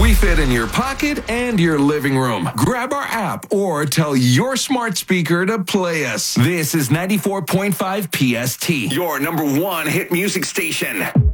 We fit in your pocket and your living room. Grab our app or tell your smart speaker to play us. This is 94.5 PST, your number one hit music station.